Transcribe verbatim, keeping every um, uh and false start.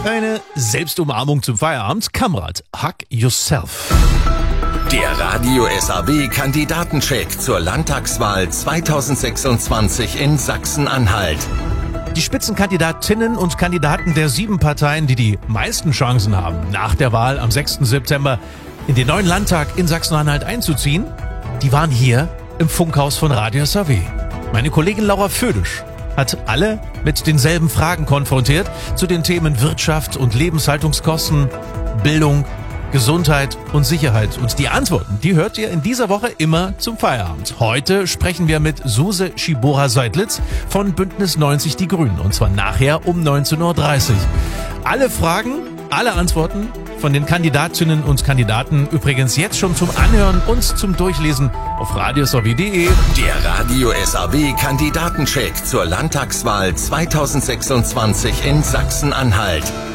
Eine Selbstumarmung zum Feierabend. Kamrat, hug yourself. Der Radio S A B-Kandidatencheck zur Landtagswahl zweitausendsechsundzwanzig in Sachsen-Anhalt. Die Spitzenkandidatinnen und Kandidaten der sieben Parteien, die die meisten Chancen haben, nach der Wahl am sechsten September in den neuen Landtag in Sachsen-Anhalt einzuziehen, die waren hier im Funkhaus von Radio S A B. Meine Kollegin Laura Födisch hat alle mit denselben Fragen konfrontiert zu den Themen Wirtschaft und Lebenshaltungskosten, Bildung, Gesundheit und Sicherheit. Und die Antworten, die hört ihr in dieser Woche immer zum Feierabend. Heute sprechen wir mit Suse Schibora-Seidlitz von Bündnis neunzig Die Grünen. Und zwar nachher um neunzehn Uhr dreißig. Alle Fragen, alle Antworten von den Kandidatinnen und Kandidaten übrigens jetzt schon zum Anhören und zum Durchlesen auf radios a b punkt de. Der Radio S A B-Kandidatencheck zur Landtagswahl zweitausendsechsundzwanzig in Sachsen-Anhalt.